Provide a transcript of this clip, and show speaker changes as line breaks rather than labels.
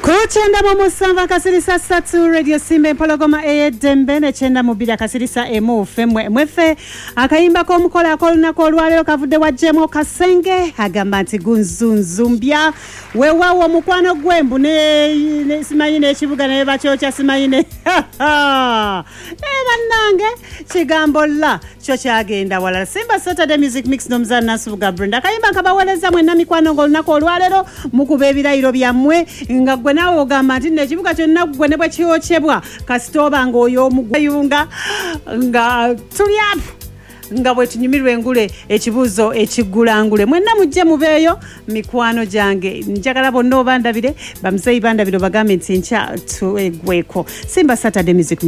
Kuchenda mu musanva kasirisa satu radio Simba empologoma dembe ne chenda mubira kasirisa emufe mwefe akayimba ko mukola koluna ko lwalero kavudde wajjemo kasenge agamba nti gunzunzumbya wewawo mukwano gwembu ne simayine ekibuga ne bachocha simayine nange kigambo la kyo kyagenda wala Simba Saturday Music Mix nomzana subuga Brenda kayimba kabaweleza mwe namikwano ngoluna ko lwalero mukube ebirayiro byamwe nga gwe nawe ogamba nti nekibuga kyonna gwe ne bwe kyokyebwa kasitoba ng'oyo omugayunga nga tuli apo nga bwe tunyumirwe engule ekibuzo ekigulangule mwenna mujje mubeeyo mikwano jange njagala bonna obandabire bamuzeyi bandabire bagambe nti nkya tuegweko Simba Saturday Music